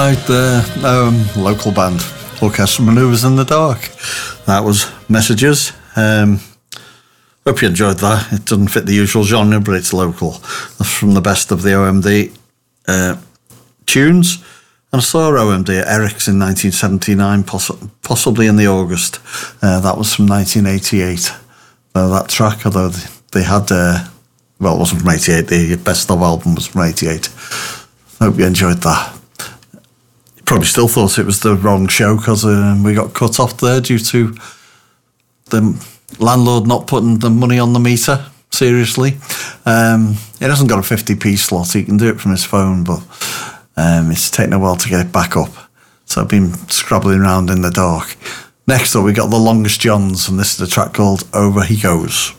Right there, local band, Orchestral Manoeuvres in the Dark. That was Messages. Hope you enjoyed that. It doesn't fit the usual genre, but it's local. That's from the best of the OMD tunes. And I saw OMD at Eric's in 1979, possibly in the August. That was from 1988. That track, although they had, well, it wasn't from 88, the best of album was from 88. Hope you enjoyed that. You probably still thought it was the wrong show because we got cut off there due to the landlord not putting the money on the meter. Seriously. He hasn't got a 50p slot. He can do it from his phone, but it's taken a while to get it back up. So I've been scrabbling around in the dark. Next up, we got the Longest Johns, and this is a track called Over He Goes.